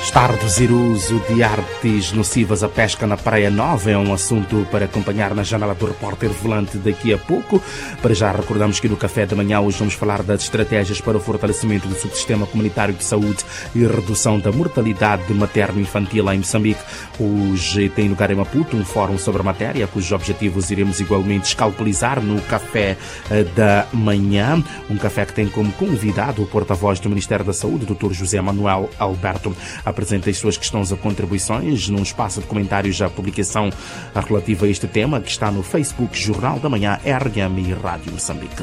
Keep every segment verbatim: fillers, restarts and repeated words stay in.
Está a reduzir o uso de artes nocivas à pesca na Praia Nova. É um assunto para acompanhar na janela do repórter volante daqui a pouco. Para já recordamos que no café da manhã hoje vamos falar das estratégias para o fortalecimento do subsistema comunitário de saúde e redução da mortalidade materno-infantil em Moçambique. Hoje tem lugar em Maputo um fórum sobre a matéria, cujos objetivos iremos igualmente escalpelizar no café da manhã. Um café que tem como convidado o porta-voz do Ministério da Saúde, doutor José Manuel Alberto. Apresenta as suas questões ou contribuições num espaço de comentários à publicação relativa a este tema que está no Facebook Jornal da Manhã R M e Rádio Moçambique.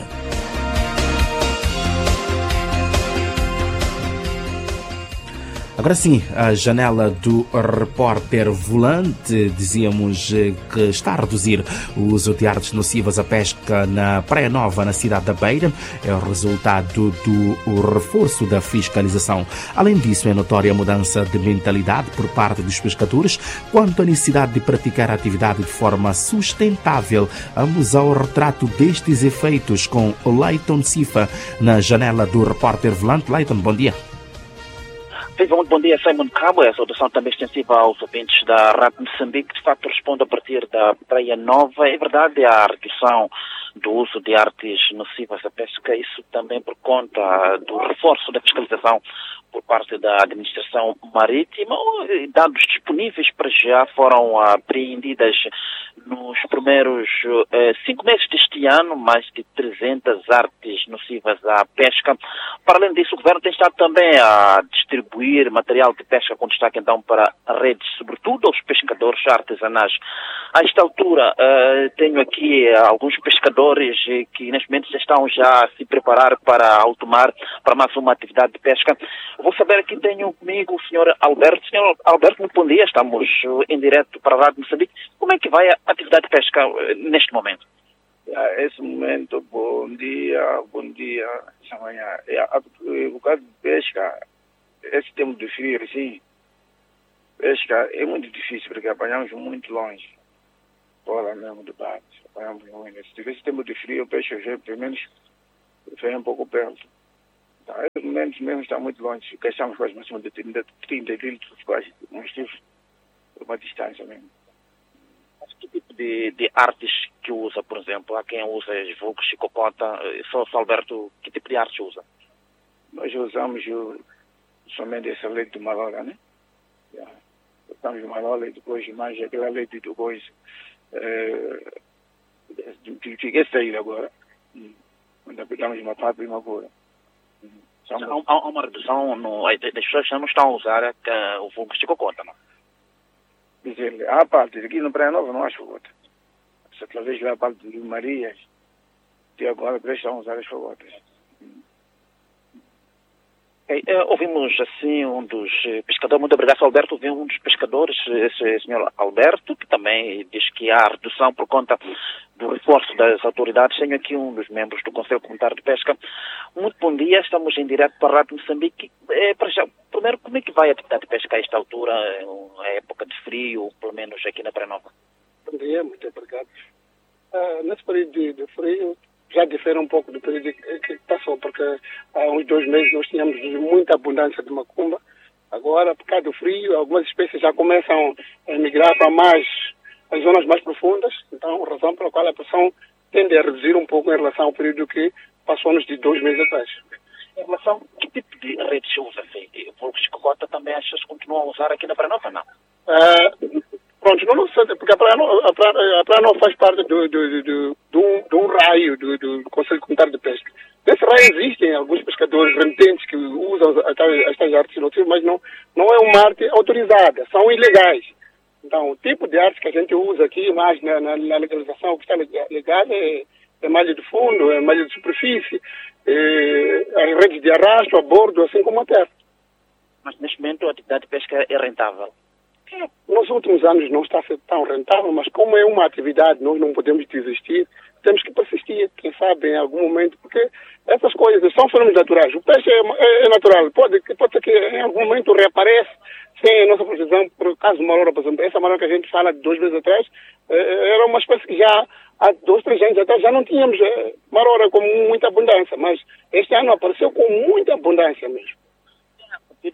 Agora sim, a janela do repórter volante, dizíamos que está a reduzir o uso de artes nocivas à pesca na Praia Nova, na cidade da Beira. É o resultado do reforço da fiscalização. Além disso, é notória a mudança de mentalidade por parte dos pescadores quanto à necessidade de praticar a atividade de forma sustentável. Vamos ao retrato destes efeitos com o Leiton Sifa na janela do repórter volante. Leiton, bom dia. Viva, muito bom dia, Simon Cabo. A saudação também extensiva aos ouvintes da Rádio Moçambique. De facto, responde a partir da Praia Nova. É verdade, a redução do uso de artes nocivas à pesca, isso também por conta do reforço da fiscalização por parte da administração marítima. Dados disponíveis para já foram apreendidas nos primeiros eh, cinco meses deste ano, mais de trezentas artes nocivas à pesca. Para além disso, o governo tem estado também a distribuir material de pesca com destaque então para redes, sobretudo aos pescadores artesanais. A esta altura, eh, tenho aqui alguns pescadores que neste momento já estão já a se preparar para altomar para mais uma atividade de pesca. Vou saber aqui, tenho comigo o senhor Alberto. senhor Alberto, muito bom dia, estamos em direto para a Rádio Moçambique. Como é que vai a atividade de pesca neste momento? Esse momento, bom dia, bom dia, essa manhã. O caso de pesca, esse tempo de frio, assim, pesca é muito difícil, porque apanhamos muito longe. Fora mesmo do barco, apanhamos longe. Se tivesse tempo de frio, o peixe já, pelo menos, vem um pouco perto. Tá, esse momento mesmo está muito longe, gastamos quase máximo de trinta litros, quase, nós temos uma distância mesmo. Que tipo de, de artes que usa, por exemplo? Há quem usa vulgo, chicopota, só Alberto, que tipo de arte usa? Nós usamos o, somente essa leite de malola, né? Yeah. Usamos o malola e depois mais aquela leite de coisa. É, fiquei saído agora. Quando aplicamos uma papa e uma cura. Há, há uma redução, no, as pessoas não estão a usar uh, o vulgo chicopota, não? Dizer, há parte, aqui na Praia Nova não há fogotas. Se outra vez lá a parte de Marias, e agora estão a usar as fogotas. Okay. Uh, ouvimos assim um dos pescadores, muito obrigado, Alberto, ouvimos um dos pescadores, esse senhor Alberto, que também diz que há redução por conta do reforço das autoridades. Tenho aqui um dos membros do Conselho Comunitário de Pesca. Muito bom dia, estamos em direto para a Rádio Moçambique. É, para já, primeiro, como é que vai a atividade de pesca a esta altura, a época de frio, pelo menos aqui na Praia Nova? Bom dia, muito obrigado. Uh, nesse período de, de frio, já difere um pouco do período que, que passou, porque há uns dois meses nós tínhamos muita abundância de macumba. Agora, por causa do frio, algumas espécies já começam a migrar para mais as zonas mais profundas, então, razão pela qual a pressão tende a reduzir um pouco em relação ao período que passou-nos de dois meses atrás. Em relação a que tipo de rede se usa? O vulgo chicopota também as pessoas continuam a usar aqui na Praia Nova, não? Uh, pronto, não, não, porque a Praia Nova, a Praia, a Praia Nova faz parte do, do, do, do, um, de um raio do, do Conselho Comunitário de Pesca. Nesse raio existem alguns pescadores remitentes que usam estas artes nocivas, mas não, não é uma arte autorizada, são ilegais. Então, o tipo de arte que a gente usa aqui, mais na, na, na legalização, o que está legal é, é malha de fundo, é malha de superfície, é, as redes de arrasto, a bordo, assim como a terra. Mas neste momento a atividade de pesca é rentável? É, nos últimos anos não está a ser tão rentável, mas como é uma atividade, nós não podemos desistir, temos que persistir, quem sabe, em algum momento, porque essas coisas são fenômenos naturais. O peixe é, é, é natural, pode, pode ser que em algum momento reapareça sem a nossa precisão, por caso de Malora, por exemplo. Essa Malora que a gente fala de dois meses atrás, era uma espécie que já há dois, três anos atrás já não tínhamos Malora com muita abundância, mas este ano apareceu com muita abundância mesmo. Que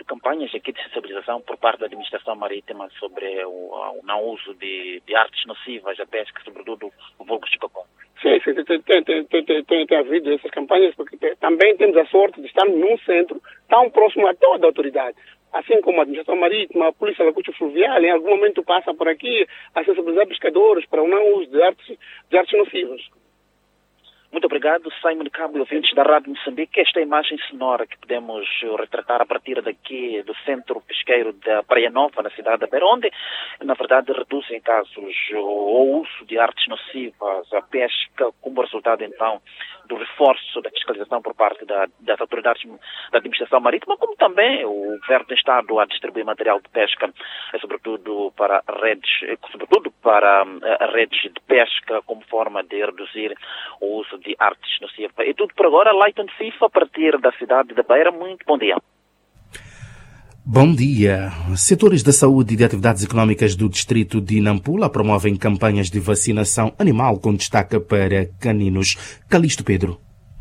campanhas aqui de sensibilização por parte da administração marítima sobre o, o não uso de, de artes nocivas à pesca, sobretudo o vulgo chicocó. Sim, sim, tem, tem, tem, tem, tem, tem, tem havido essas campanhas, porque tem, também temos a sorte de estar num centro tão próximo a toda a autoridade. Assim como a administração marítima, a polícia lacustre fluvial, em algum momento passa por aqui a sensibilizar pescadores para o não uso de artes, de artes nocivas. Muito obrigado, Simon Cabo e ouvintes da Rádio Moçambique. Esta imagem sonora que podemos retratar a partir daqui do centro pesqueiro da Praia Nova, na cidade da Beira, onde, na verdade, reduzem casos o uso de artes nocivas, a pesca, como resultado, então, do reforço da fiscalização por parte da, das autoridades da administração marítima, como também o governo tem estado a distribuir material de pesca, sobretudo para redes, sobretudo para uh, redes de pesca, como forma de reduzir o uso de artes nocivas. E tudo por agora, Leighton Cifa, a partir da cidade da Beira. Muito bom dia. Bom dia. Setores da saúde e de atividades económicas do distrito de Nampula promovem campanhas de vacinação animal com destaque para caninos. Calixto Pedro.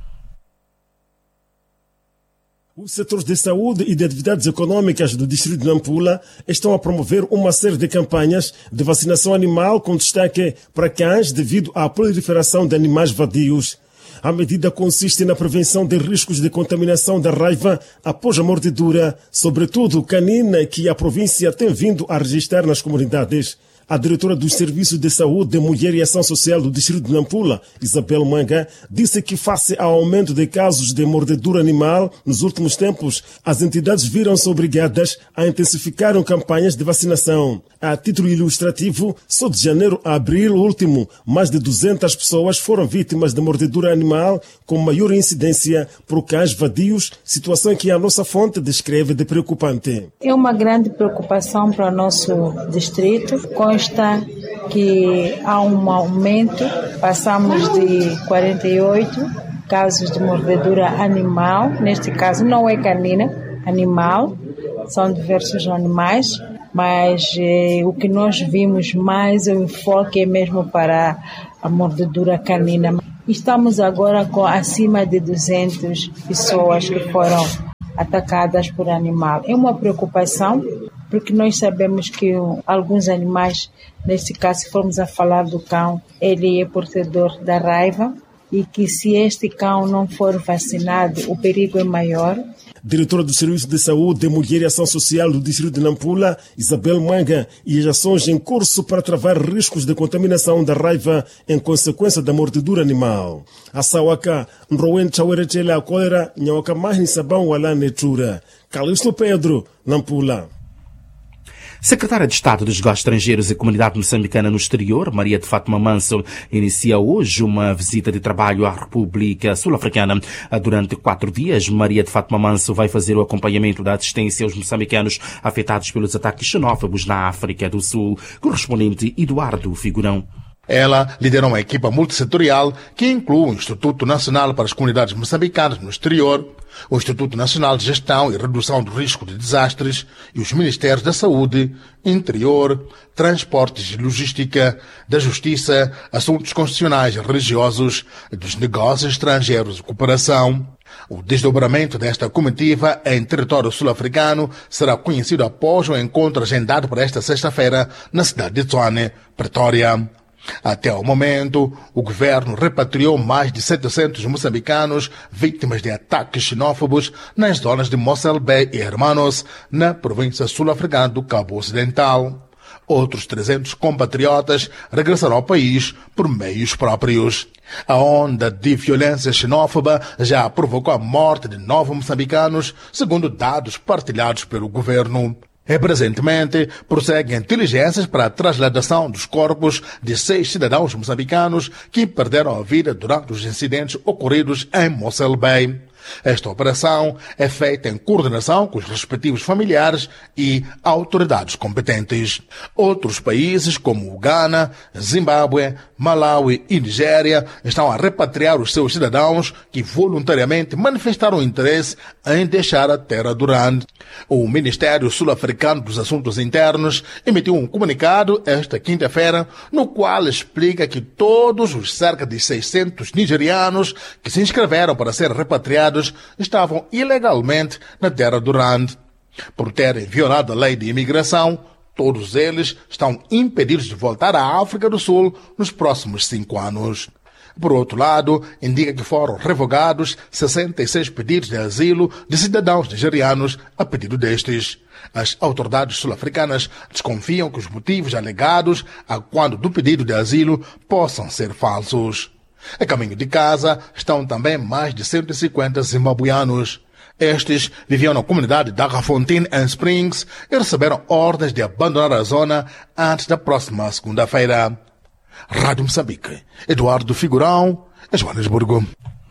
Os setores de saúde e de atividades econômicas do distrito de Nampula estão a promover uma série de campanhas de vacinação animal com destaque para cães devido à proliferação de animais vadios. A medida consiste na prevenção de riscos de contaminação da raiva após a mordedura, sobretudo canina, que a província tem vindo a registrar nas comunidades. A diretora dos Serviços de Saúde de Mulher e Ação Social do distrito de Nampula, Isabel Manga, disse que face ao aumento de casos de mordedura animal nos últimos tempos, as entidades viram-se obrigadas a intensificar campanhas de vacinação. A título ilustrativo, só de janeiro a abril último, mais de duzentas pessoas foram vítimas de mordedura animal com maior incidência por cães vadios, situação que a nossa fonte descreve de preocupante. É uma grande preocupação para o nosso distrito. Consta que há um aumento, passamos de quarenta e oito casos de mordedura animal, neste caso não é canina, animal, são diversos animais, mas eh, o que nós vimos mais, o enfoque é mesmo para a mordedura canina. Estamos agora com acima de duzentas pessoas que foram atacadas por animal. É uma preocupação, porque nós sabemos que alguns animais, neste caso, se formos a falar do cão, ele é portador da raiva e que se este cão não for vacinado, o perigo é maior. Diretora do Serviço de Saúde de Mulher e Ação Social do distrito de Nampula, Isabel Manga, e as ações em curso para travar riscos de contaminação da raiva em consequência da mordedura animal. A Sawaka, Nrowen Chawerechela, a cólera, Nhawaka Mahni Sabão, Wala Netura. Calixto Pedro, Nampula. Secretária de Estado dos Negócios Estrangeiros e Comunidade Moçambicana no Exterior, Maria de Fátima Manso, inicia hoje uma visita de trabalho à República Sul-Africana. Durante quatro dias, Maria de Fátima Manso vai fazer o acompanhamento da assistência aos moçambicanos afetados pelos ataques xenófobos na África do Sul. Correspondente Eduardo Figurão. Ela lidera uma equipa multissetorial que inclui o Instituto Nacional para as Comunidades Moçambicanas no Exterior, o Instituto Nacional de Gestão e Redução do Risco de Desastres e os Ministérios da Saúde, Interior, Transportes e Logística, da Justiça, Assuntos Constitucionais e Religiosos, dos Negócios Estrangeiros e Cooperação. O desdobramento desta comitiva em território sul-africano será conhecido após o encontro agendado para esta sexta-feira na cidade de Tshwane, Pretória. Até o momento, o governo repatriou mais de setecentos moçambicanos vítimas de ataques xenófobos nas zonas de Mossel Bay e Hermanos, na província sul-africana do Cabo Ocidental. Outros trezentos compatriotas regressaram ao país por meios próprios. A onda de violência xenófoba já provocou a morte de nove moçambicanos, segundo dados partilhados pelo governo. E, presentemente, prosseguem inteligências para a trasladação dos corpos de seis cidadãos moçambicanos que perderam a vida durante os incidentes ocorridos em Mossel Bay. Esta operação é feita em coordenação com os respectivos familiares e autoridades competentes. Outros países, como o Ghana, Zimbábue, Malawi e Nigéria, estão a repatriar os seus cidadãos que voluntariamente manifestaram interesse em deixar a terra durante. O Ministério Sul-Africano dos Assuntos Internos emitiu um comunicado esta quinta-feira, no qual explica que todos os cerca de seiscentos nigerianos que se inscreveram para ser repatriados estavam ilegalmente na terra durante. Por terem violado a lei de imigração, todos eles estão impedidos de voltar à África do Sul nos próximos cinco anos. Por outro lado, indica que foram revogados sessenta e seis pedidos de asilo de cidadãos nigerianos a pedido destes. As autoridades sul-africanas desconfiam que os motivos alegados a quando do pedido de asilo possam ser falsos. A caminho de casa estão também mais de cento e cinquenta zimbabuianos. Estes viviam na comunidade de Agafontein em Springs e receberam ordens de abandonar a zona antes da próxima segunda-feira. Rádio Moçambique, Eduardo Figurão, Joanesburgo.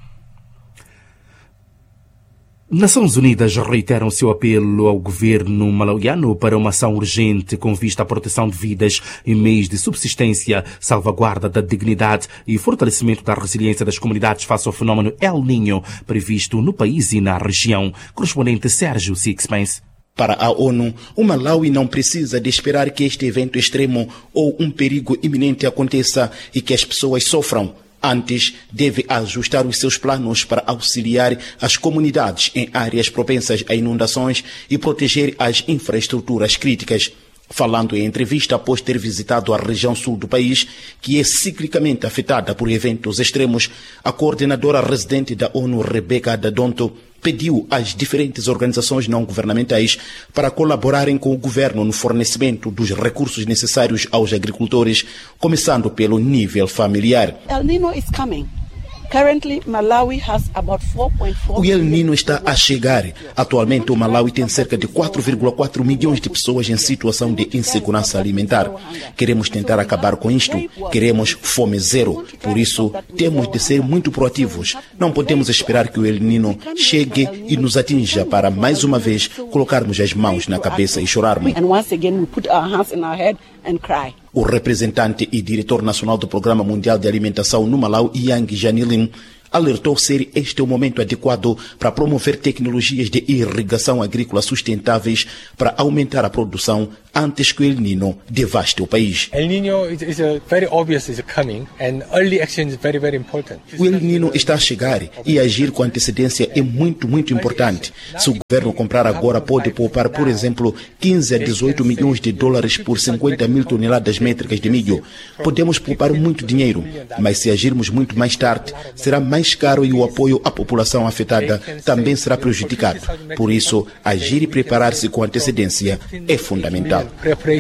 Nações Unidas reiteram seu apelo ao governo malauiano para uma ação urgente com vista à proteção de vidas em meios de subsistência, salvaguarda da dignidade e fortalecimento da resiliência das comunidades face ao fenómeno El Niño previsto no país e na região. Correspondente Sérgio Sixpence. Para a ONU, o Malawi não precisa de esperar que este evento extremo ou um perigo iminente aconteça e que as pessoas sofram. Antes, deve ajustar os seus planos para auxiliar as comunidades em áreas propensas a inundações e proteger as infraestruturas críticas. Falando em entrevista após ter visitado a região sul do país, que é ciclicamente afetada por eventos extremos, a coordenadora residente da ONU, Rebecca Dadonto, pediu às diferentes organizações não governamentais para colaborarem com o governo no fornecimento dos recursos necessários aos agricultores, começando pelo nível familiar. El Niño is coming. Currently, Malawi has about four point four O El Niño está a chegar. Atualmente, o Malawi tem cerca de quatro vírgula quatro milhões de pessoas em situação de insegurança alimentar. Queremos tentar acabar com isto. Queremos fome zero. Por isso, temos de ser muito proativos. Não podemos esperar que o El Niño chegue e nos atinja para, mais uma vez, colocarmos as mãos na cabeça e chorarmos. O representante e diretor nacional do Programa Mundial de Alimentação no Malawi, Yang Janilin, alertou ser este o momento adequado para promover tecnologias de irrigação agrícola sustentáveis para aumentar a produção antes que o El Niño devaste o país. El Niño is a very obvious is coming and early action is very very important. O El Niño está a chegar e agir com antecedência é muito muito importante. Se o governo comprar agora, pode poupar, por exemplo, quinze a dezoito milhões de dólares por cinquenta mil toneladas métricas de milho. Podemos poupar muito dinheiro, mas se agirmos muito mais tarde, será mais caro e o apoio à população afetada também será prejudicado. Por isso, agir e preparar-se com antecedência é fundamental.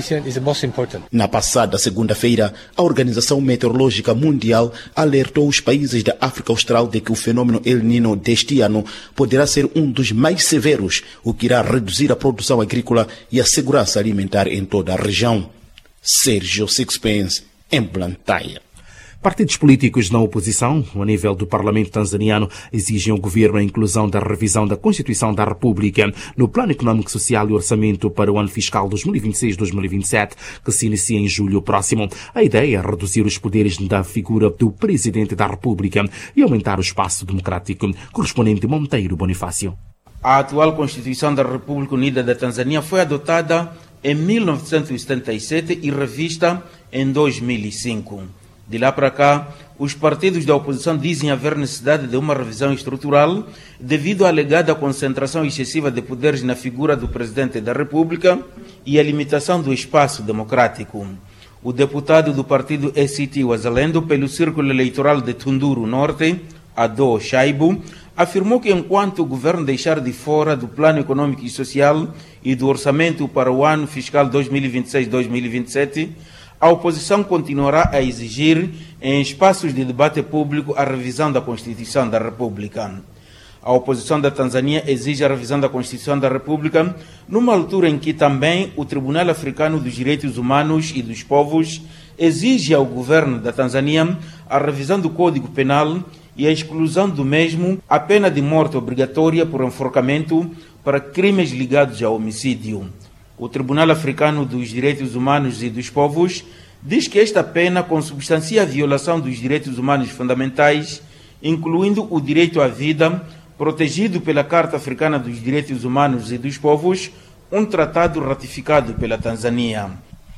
Na passada segunda-feira, a Organização Meteorológica Mundial alertou os países da África Austral de que o fenômeno El Niño deste ano poderá ser um dos mais severos, o que irá reduzir a produção agrícola e a segurança alimentar em toda a região. Sérgio Sixpence, em Blantyre. Partidos políticos na oposição, a nível do Parlamento tanzaniano, exigem ao governo a inclusão da revisão da Constituição da República no Plano Econômico, Social e Orçamento para o ano fiscal dois mil e vinte e seis dois mil e vinte e sete, que se inicia em julho próximo. A ideia é reduzir os poderes da figura do Presidente da República e aumentar o espaço democrático. Correspondente Monteiro Bonifácio. A atual Constituição da República Unida da Tanzânia foi adotada em mil novecentos e setenta e sete e revista em dois mil e cinco. De lá para cá, os partidos da oposição dizem haver necessidade de uma revisão estrutural devido à alegada concentração excessiva de poderes na figura do Presidente da República e à limitação do espaço democrático. O deputado do partido A C T Wazalendo pelo Círculo Eleitoral de Tunduru Norte, Ado Shaibu, afirmou que enquanto o governo deixar de fora do Plano Econômico e Social e do Orçamento para o ano fiscal dois mil e vinte e seis dois mil e vinte e sete, a oposição continuará a exigir, em espaços de debate público, a revisão da Constituição da República. A oposição da Tanzânia exige a revisão da Constituição da República numa altura em que também o Tribunal Africano dos Direitos Humanos e dos Povos exige ao governo da Tanzânia a revisão do Código Penal e a exclusão do mesmo a pena de morte obrigatória por enforcamento para crimes ligados ao homicídio. O Tribunal Africano dos Direitos Humanos e dos Povos diz que esta pena consubstancia a violação dos direitos humanos fundamentais, incluindo o direito à vida, protegido pela Carta Africana dos Direitos Humanos e dos Povos, um tratado ratificado pela Tanzânia.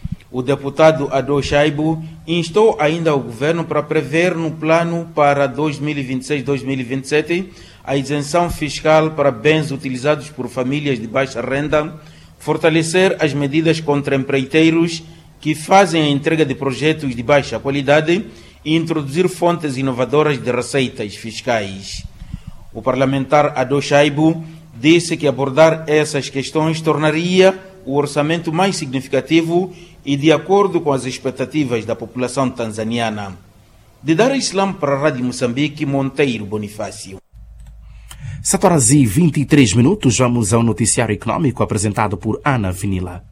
O deputado Ado Shaibu instou ainda o governo para prever no plano para dois mil e vinte e seis dois mil e vinte e sete a isenção fiscal para bens utilizados por famílias de baixa renda, fortalecer as medidas contra empreiteiros que fazem a entrega de projetos de baixa qualidade e introduzir fontes inovadoras de receitas fiscais. O parlamentar Ado Shaibu disse que abordar essas questões tornaria o orçamento mais significativo e de acordo com as expectativas da população tanzaniana. De Dar Islam para a Rádio Moçambique, Monteiro Bonifácio. sete horas e vinte e três minutos, vamos ao noticiário econômico apresentado por Ana Vinila.